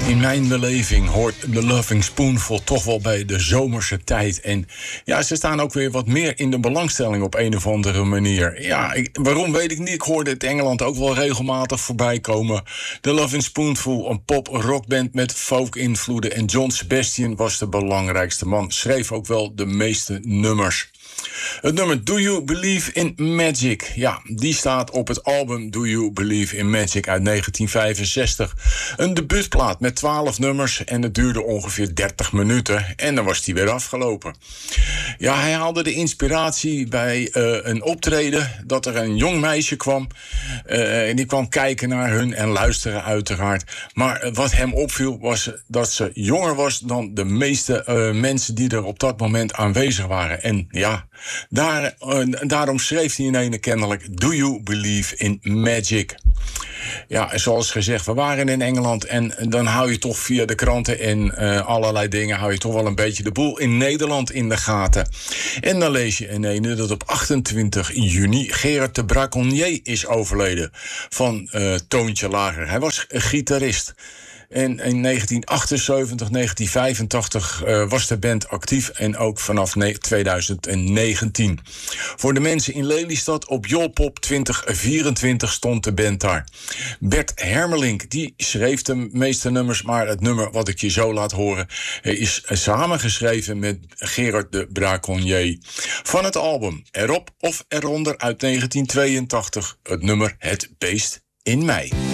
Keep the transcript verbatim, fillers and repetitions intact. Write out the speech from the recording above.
In mijn beleving hoort The Loving Spoonful toch wel bij de zomerse tijd. En ja, ze staan ook weer wat meer in de belangstelling op een of andere manier. Ja, ik, waarom weet ik niet. Ik hoorde het Engeland ook wel regelmatig voorbij komen. The Loving Spoonful, een pop-rockband met folk-invloeden. En John Sebastian was de belangrijkste man. Schreef ook wel de meeste nummers. Het nummer Do You Believe in Magic? Ja, die staat op het album Do You Believe in Magic uit negentien vijfenzestig. Een debuutplaat met twaalf nummers en het duurde ongeveer dertig minuten. En dan was die weer afgelopen. Ja, hij haalde de inspiratie bij uh, een optreden dat er een jong meisje kwam. Uh, en die kwam kijken naar hun en luisteren uiteraard. Maar uh, wat hem opviel was dat ze jonger was dan de meeste uh, mensen die er op dat moment aanwezig waren. En ja, Daar, uh, daarom schreef hij in ene kennelijk Do You Believe in Magic? Ja, zoals gezegd, we waren in Engeland en dan hou je toch via de kranten en uh, allerlei dingen hou je toch wel een beetje de boel in Nederland in de gaten. En dan lees je in ene dat op achtentwintig juni Gerard de Braconnier is overleden van uh, Toontje Lager. Hij was gitarist. En in negentien achtenzeventig, negentien vijfentachtig uh, was de band actief en ook vanaf ne- twintig negentien. Voor de mensen in Lelystad op Jolpop twintig vierentwintig stond de band daar. Bert Hermelink, die schreef de meeste nummers, maar het nummer wat ik je zo laat horen is samengeschreven met Gerard de Braconnier. Van het album Erop of Eronder uit negentien tweeëntachtig, het nummer Het Beest in Mij.